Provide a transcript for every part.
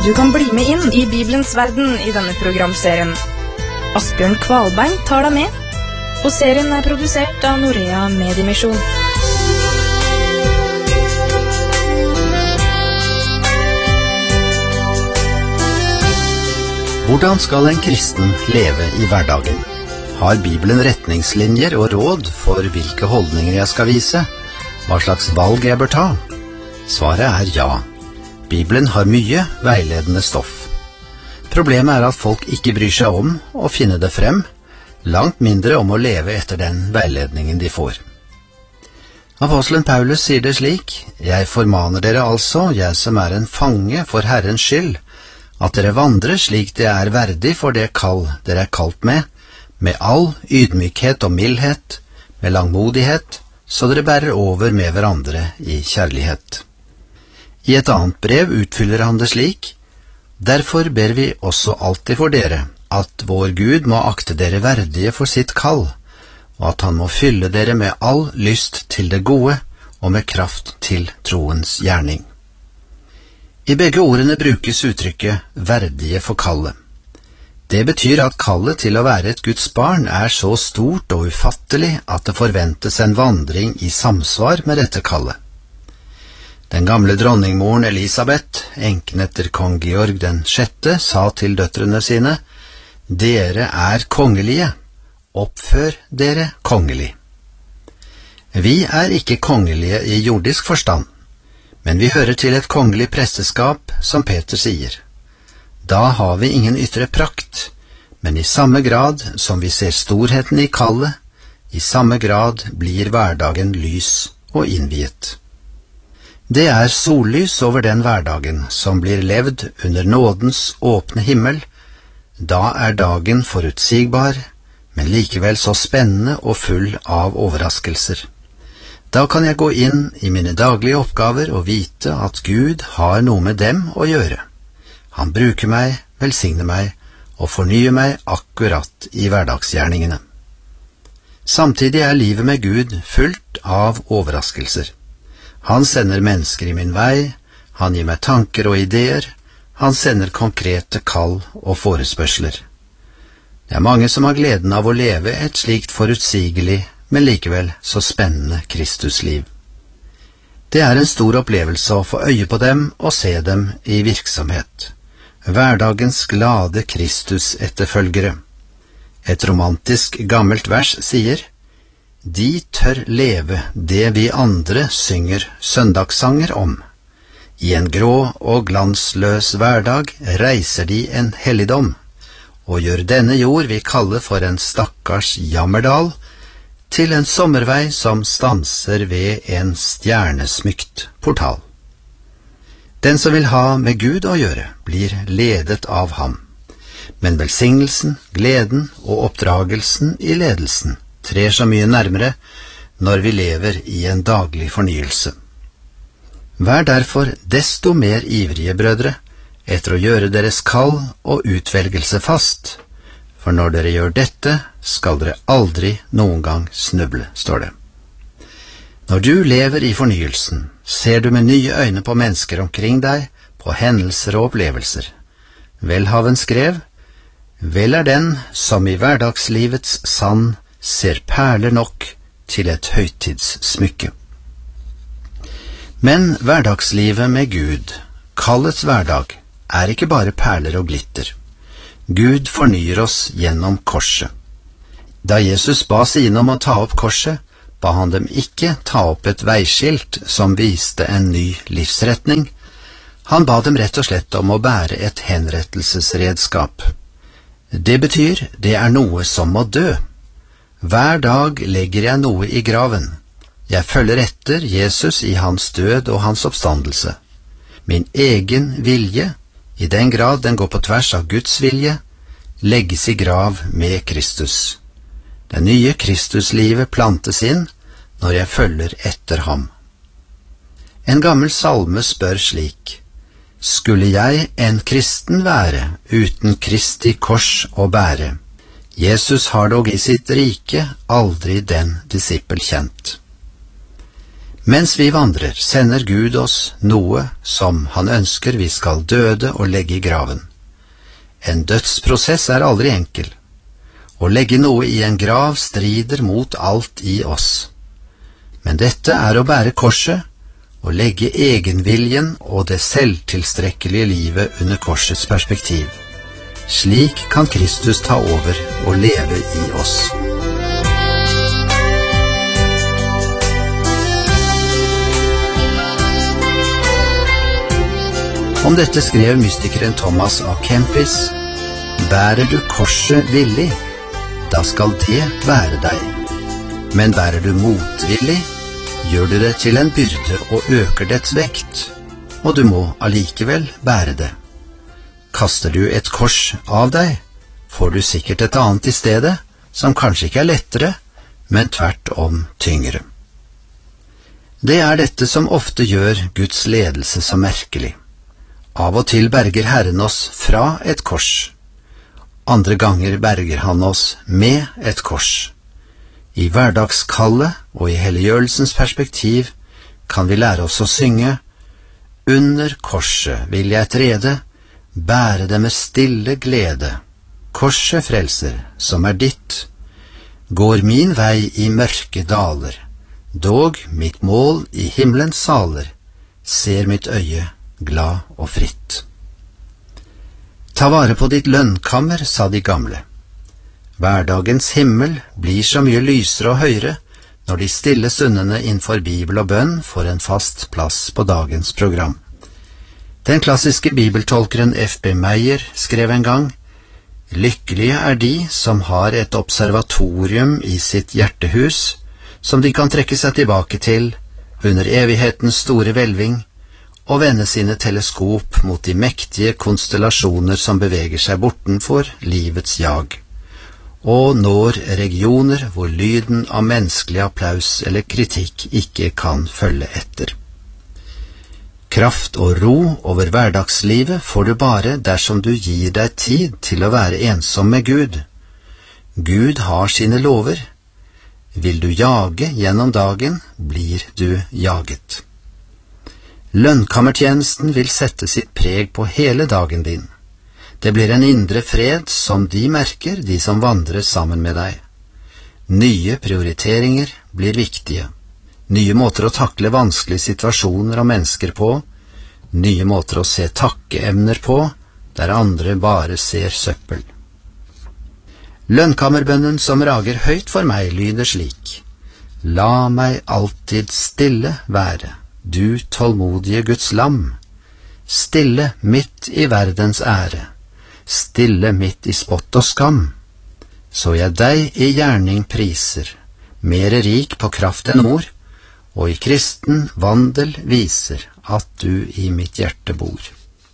Du kan bli med inn i Bibelens verden i denne programserien. Asbjørn Kvalbein tar deg med, og serien er produsert av Norea Mediemisjon. Hvordan skal en kristen leve i hverdagen? Har Bibelen retningslinjer og råd for hvilke holdninger jeg skal vise? Hva slags valg jeg bør ta? Svaret er ja. Bibelen har mye veiledende stoff. Problemet er at folk ikke bryr seg om å finne det frem, langt mindre om å leve etter den veiledningen de får. Apostelen Paulus sier det slik: «Jeg formaner dere altså, jeg som er en fange for Herrens skyld, at dere vandrer slik det er verdig for det kall dere er kalt med all ydmykhet og mildhet, med langmodighet, så dere bærer over med hverandre i kjærlighet.» I et annet brev utfyller han det slik: «Derfor ber vi også alltid for dere, at vår Gud må akte dere verdige for sitt kall, og at han må fylle dere med all lyst til det gode og med kraft til troens gjerning.» I begge ordene brukes uttrykket «verdige for kallet». Det betyr at kallet til å være et Guds barn er så stort og ufattelig at det forventes en vandring i samsvar med dette kallet. Den gamle dronningmoren Elisabeth, enken etter kong Georg den 6., sa til døtrene sine: «Dere er kongelige, oppfør dere kongelig.» Vi er ikke kongelige i jordisk forstand, men vi hører til et kongelig presteskap, som Peter sier. Da har vi ingen ytre prakt, men i samme grad som vi ser storheten i kallet, i samme grad blir hverdagen lys og innviet. Det er sollys over den hverdagen som blir levd under nådens åpne himmel. Da er dagen forutsigbar, men likevel så spennende og full av overraskelser. Da kan jeg gå inn i mine daglige oppgaver og vite at Gud har noe med dem å gjøre. Han bruker meg, velsigner meg og fornyer meg akkurat i hverdagsgjerningene. Samtidig er livet med Gud fullt av overraskelser. Han sender mennesker i min vei, han gir meg tanker og ideer, han sender konkrete kall og forespørsler. Det er mange som har gleden av å leve et slikt forutsigelig, men likevel så spennende Kristusliv. Det er en stor opplevelse å få øye på dem og se dem i virksomhet. Hverdagens glade Kristus-etterfølgere. Et romantisk gammelt vers sier: «De tør leve det vi andre synger søndagssanger om. I en grå og glansløs hverdag reiser de en helligdom, og gjør denne jord vi kaller for en stakkars jammerdal, til en sommervei som stanser ved en stjernesmykt portal.» Den som vil ha med Gud å gjøre, blir ledet av ham. Men velsignelsen, gleden og oppdragelsen i ledelsen trer så mye nærmere når vi lever i en daglig fornyelse. Vær derfor desto mer ivrige, brødre, etter å gjøre deres kall og utvelgelse fast, for når dere gjør dette, skal dere aldri noen gang snuble, står det. Når du lever i fornyelsen, ser du med nye øyne på mennesker omkring deg, på hendelser og opplevelser. Welhaven skrev: «Vel er den som i hverdagslivets sand ser perler nok til et høytidssmykke.» Men hverdagslivet med Gud, kallets hverdag, er ikke bare perler og glitter. Gud fornyer oss gjennom korset. Da Jesus ba sine om å ta opp korset, ba han dem ikke ta opp et veiskilt som viste en ny livsretning. Han ba dem rett og slett om å bære et henrettelsesredskap. Det betyr, det er noe som må dø. Hver dag legger jeg noe i graven. Jeg følger etter Jesus i hans død og hans oppstandelse. Min egen vilje, i den grad den går på tvers av Guds vilje, legges i grav med Kristus. Det nye Kristuslivet plantes inn når jeg følger etter ham. En gammel salme spør slik: «Skulle jeg en kristen være, uten Kristi kors å bære? Jesus har dog i sitt rike aldri den disippel kjent.» Mens vi vandrer, sender Gud oss noe som han ønsker vi skal døde og legge i graven. En dødsprosess er aldri enkel. Å legge noe i en grav strider mot alt i oss. Men dette er å bære korset, å legge egenviljen og det selvtilstrekkelige livet under korsets perspektiv. Slik kan Kristus ta over og leve i oss. Om dette skrev mystikeren Thomas A. Kempis: «Bærer du korset villig, da skal det være deg. Men bærer du motvillig, gjør du det til en byrde og øker dets vekt, og du må allikevel bære det. Kaster du et kors av deg, får du sikkert et annet i stedet, som kanskje ikke er lettere, men tvert om tyngre.» Det er dette som ofte gjør Guds ledelse så merkelig. Av og til berger Herren oss fra et kors. Andre ganger berger han oss med et kors. I hverdagskallet og i helliggjørelsens perspektiv kan vi lære oss å synge: «Under korset vil jeg trede, bære det med stille glede. Korset frelser, som er ditt. Går min vei i mørke daler, dog mitt mål i himmelens saler, ser mitt øye glad og fritt.» Ta vare på ditt lønnkammer, sa de gamle. Hverdagens himmel blir så mye lysere og høyere når de stille stundene innenfor Bibel og bønn får en fast plass på dagens program. Den klassiske bibeltolkeren F.B. Meyer skrev en gang: «Lykkelige er de som har et observatorium i sitt hjertehus, som de kan trekke seg tilbake til under evighetens store hvelving, og vende sine teleskop mot de mektige konstellasjoner som beveger seg bortenfor livets jag, og når regioner hvor lyden av menneskelig applaus eller kritikk ikke kan følge etter. Kraft og ro over hverdagslivet får du bare dersom du gir deg tid til å være ensom med Gud. Gud har sine lover. Vil du jage gjennom dagen, blir du jaget. Lønnkammertjenesten vil sette sitt preg på hele dagen din. Det blir en indre fred som de merker, de som vandrer sammen med deg. Nye prioriteringer blir viktige. Nye måter å takle vanskelige situasjoner og mennesker på. Nye måter å se takkeevner på, der andre bare ser søppel. Lønnkammerbønnen som rager høyt for meg lyder slik: «La meg alltid stille være, du tålmodige Guds lam, stille midt i verdens ære, stille midt i spott og skam, så jeg deg i gjerning priser, mere rik på kraft enn ord, og i kristen vandel viser at du i mitt hjerte bor.»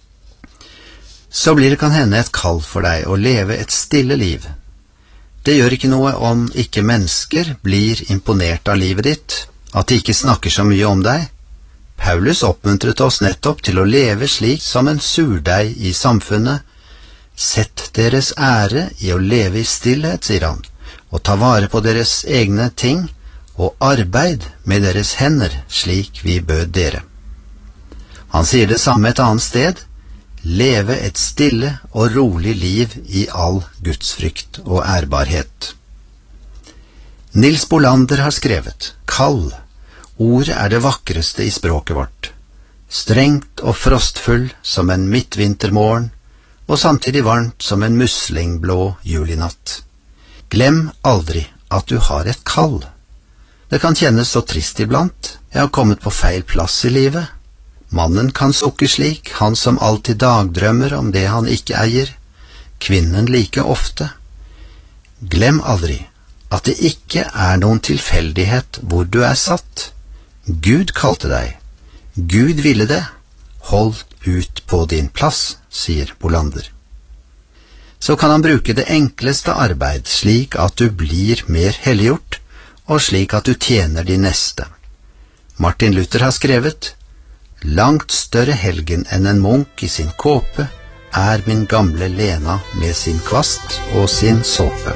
Så blir det kan hende et kall for deg å leve et stille liv. Det gjør ikke noe om ikke mennesker blir imponert av livet ditt, at de ikke snakker så mye om deg. Paulus oppmuntret oss nettopp til å leve slik som en surdeig i samfunnet. Sett deres ære i å leve i stillhet, sier han, og ta vare på deres egne ting, og arbeid med deres hender, slik vi bød dere. Han sier det samme et annet sted: leve et stille og rolig liv i all gudsfrykt og ærbarhet. Nils Bolander har skrevet: «Kall. Ordet er det vakreste i språket vårt. Strengt og frostfull som en midtvintermorgen, og samtidig varmt som en muslingblå julinatt. Glem aldri at du har et kall. Det kan kjennes så trist iblant. Jeg har kommet på feil plass i livet. Mannen kan sukke slik, han som alltid dagdrømmer om det han ikke eier. Kvinnen like ofte. Glem aldri at det ikke er noen tilfeldighet hvor du er satt. Gud kalte deg. Gud ville det. Hold ut på din plass, sier Bolander. Så kan han bruke det enkleste arbeid slik at du blir mer helliggjort, og slik at du tjener de neste. Martin Luther har skrevet: «Langt større helgen enn en munk i sin kåpe er min gamle Lena med sin kvast og sin såpe.»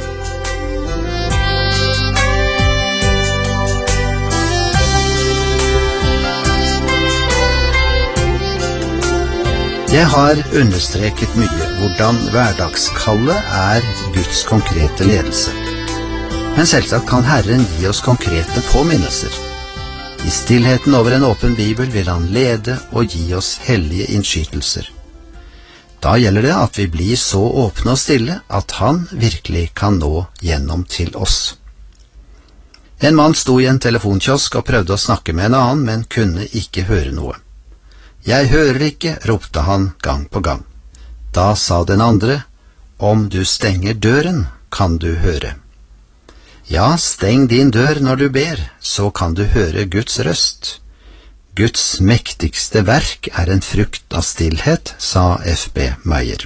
Jeg har understreket mye hvordan hverdagskallet er Guds konkrete ledelse. Men selvsagt kan Herren gi oss konkrete påminnelser. I stillheten over en åpen bibel vil han lede og gi oss hellige innskytelser. Da gjelder det at vi blir så åpne og stille at han virkelig kan nå gjennom til oss. En mann sto i en telefonkiosk og prøvde å snakke med en annen, men kunne ikke høre noe. «Jeg hører ikke», ropte han gang på gang. Da sa den andre, «Om du stenger døren, kan du høre». Ja, steng din dør når du ber, så kan du høre Guds røst. Guds mektigste verk er en frukt av stillhet, sa F.B. Meyer.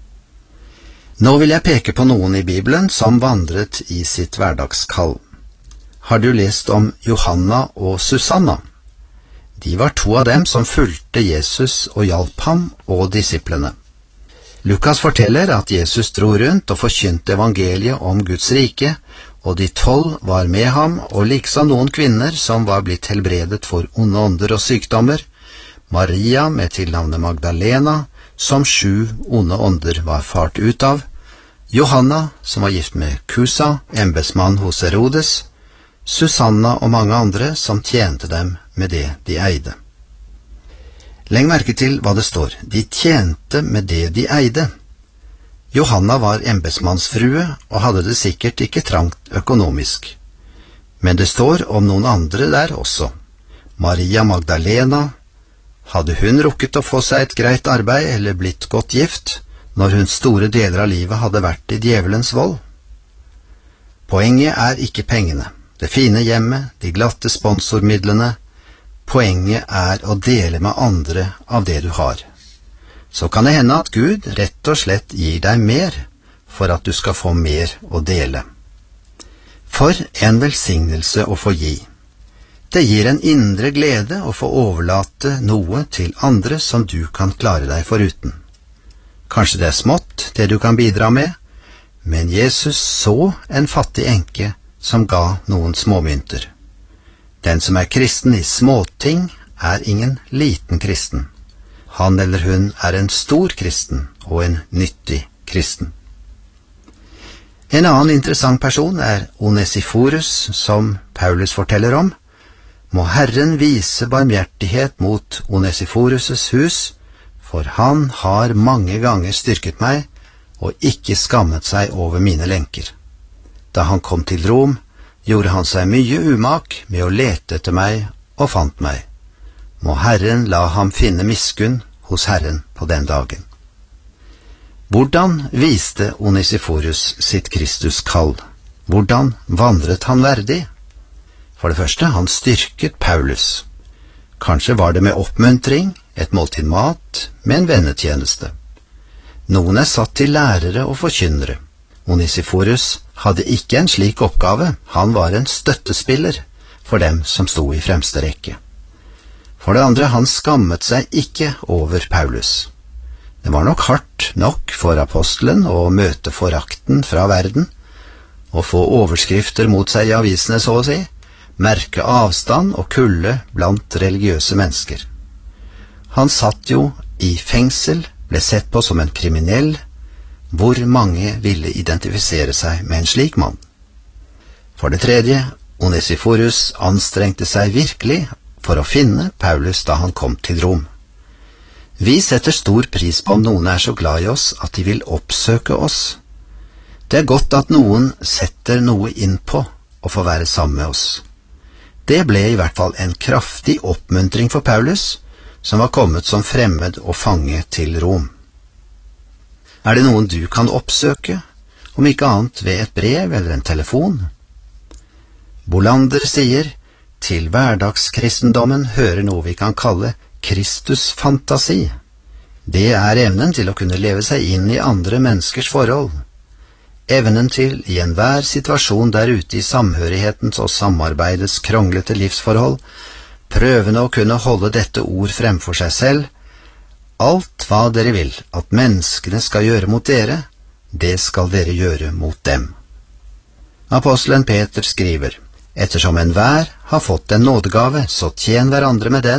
Nå vil jeg peke på noen i Bibelen som vandret i sitt hverdagskall. Har du lest om Johanna og Susanna? De var to av dem som fulgte Jesus og hjalp ham og disiplene. Lukas forteller at Jesus dro rundt og forkynte evangeliet om Guds rike, og de 12 var med ham, og liksom noen kvinner som var blitt helbredet for onde ånder og sykdommer, Maria med tilnavnet Magdalena, som 7 onde ånder var fart ut av, Johanna, som var gift med Kusa, embetsmann hos Herodes, Susanna og mange andre som tjente dem med det de eide. Legg merke til hva det står. De tjente med det de eide. Johanna var embetsmannsfrue og hadde det sikkert ikke trangt økonomisk. Men det står om noen andre der også. Maria Magdalena, hadde hun rukket å få seg et greit arbeid eller blitt godt gift, når hun store deler av livet hadde vært i djevelens vold? Poenget er ikke pengene. Det fine hjemmet, de glatte sponsormidlene. Poenget er å dele med andre av det du har. Så kan det hende at Gud rett og slett gir deg mer, for at du skal få mer å dele. For en velsignelse å få gi. Det gir en indre glede å få overlate noe til andre som du kan klare deg foruten. Kanskje det er smått, det du kan bidra med, men Jesus så en fattig enke som ga noen småmynter. Den som er kristen i småting, er ingen liten kristen. Han eller hun er en stor kristen og en nyttig kristen. En annen interessant person er Onesiforus, som Paulus forteller om. Må Herren vise barmhjertighet mot Onesiforus' hus, for han har mange ganger styrket meg og ikke skammet seg over mine lenker. Da han kom til Rom, gjorde han seg mye umak med å lete etter meg og fant meg. Må Herren la ham finne miskunn hos Herren på den dagen. Hvordan viste Onesiforus sitt Kristus-kall? Hvordan vandret han verdig? For det første, han styrket Paulus. Kanskje var det med oppmuntring, et måltid mat, med en vennetjeneste. Noen er satt til lærere og forkynnere. Onesiforus hadde ikke en slik oppgave, han var en støttespiller for dem som sto i fremste rekke. For det andre, han skammet seg ikke over Paulus. Det var nok hardt nok for apostelen å møte forakten fra verden, og få overskrifter mot seg i avisene så å si, merke avstand og kulde blant religiøse mennesker. Han satt jo i fengsel, ble sett på som en kriminell. Hvor mange ville identifisere seg med en slik mann? For det tredje, Onesiforus anstrengte seg virkelig for å finne Paulus da han kom til Rom. Vi setter stor pris på om noen er så glad i oss at de vil oppsøke oss. Det er godt at noen setter noe inn på å få være sammen med oss. Det ble i hvert fall en kraftig oppmuntring for Paulus, som var kommet som fremmed og fange til Rom. Er det noen du kan oppsøke, om ikke annet ved et brev eller en telefon? Bolander sier, til hverdagskristendommen hører noe vi kan kalle Kristusfantasi. Det er evnen til å kunne leve seg inn i andre menneskers forhold. Evnen til, i enhver situasjon der ute i samhørighetens og samarbeidets kronglete livsforhold, prøvende å kunne holde dette ord fremfor seg selv. Alt hva dere vil at menneskene skal gjøre mot dere, det skal dere gjøre mot dem. Apostelen Peter skriver, ettersom enhver har fått en nådegave, så tjen hverandre med den,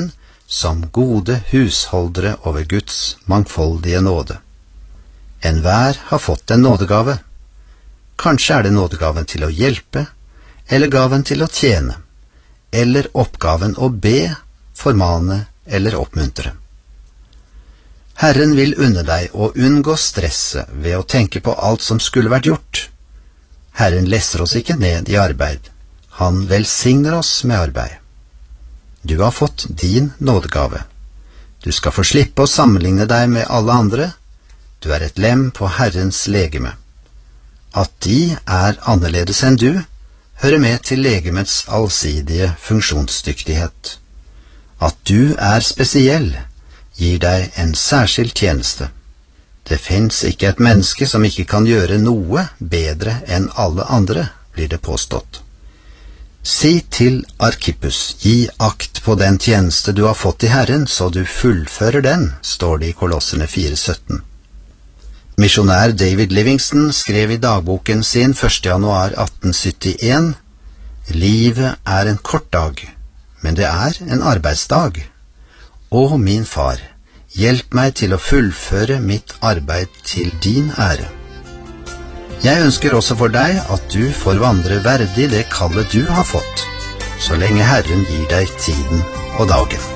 som gode husholdere over Guds mangfoldige nåde. Enhver har fått en nådegave. Kanskje er det nådegaven til å hjelpe, eller gaven til å tjene, eller oppgaven å be, formane eller oppmuntre. Herren vil unne deg å unngå stresset ved å tenke på alt som skulle vært gjort. Herren lesser oss ikke ned i arbeid. Han velsigner oss med arbeid. Du har fått din nådegave. Du skal få slippe å sammenligne deg med alle andre. Du er et lem på Herrens legeme. At de er annerledes enn du, hører med til legemets allsidige funksjonsdyktighet. At du er spesiell, gir deg en særskilt tjeneste. Det finnes ikke et menneske som ikke kan gjøre noe bedre enn alle andre, blir det påstått. Si til Arkippus, gi akt på den tjeneste du har fått i Herren, så du fullfører den, står det i Kolosserne 4:17. Misjonær David Livingstone skrev i dagboken sin 1. januar 1871, «Livet er en kort dag, men det er en arbeidsdag. Å, min far, hjelp meg til å fullføre mitt arbeid til din ære». Jeg ønsker også for deg at du får vandre verdig det kallet du har fått, så lenge Herren gir deg tiden og dagen.